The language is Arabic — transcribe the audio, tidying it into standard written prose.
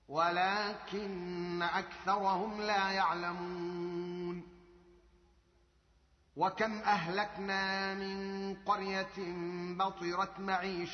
ولكن أكثرهم لا يعلمون. وكم أهلكنا من قرية بطرت معيشتها